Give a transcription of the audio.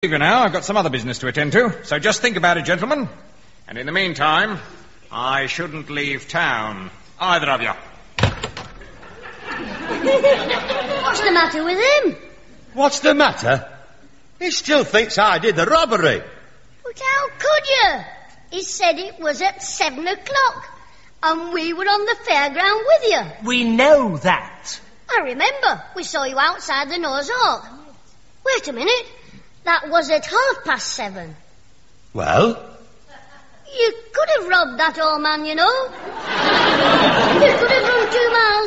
leave you now. I've got some other business to attend to. So just think about it, gentlemen. And in the meantime, I shouldn't leave town. Either of you. What's the matter with him? What's the matter? He still thinks I did the robbery. But how could you? He said it was at 7 o'clock. And we were on the fairground with you. We know that. I remember. We saw you outside the Noah's Ark. Wait a minute. That was at 7:30. Well? You could have robbed that old man, you know. You could have run 2 miles